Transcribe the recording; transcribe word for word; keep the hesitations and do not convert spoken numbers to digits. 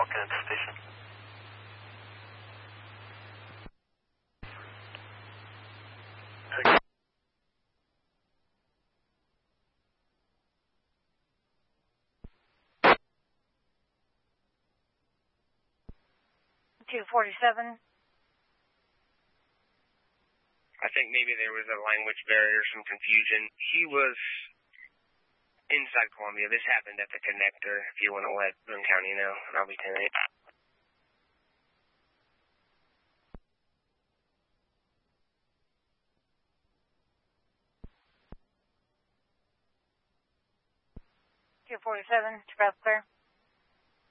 walking into the station. two forty-seven. I think maybe there was a language barrier, some confusion. He was inside Columbia. This happened at the connector, if you want to let Boone County know, and I'll be ten eight. two forty-seven, to Brad Clear.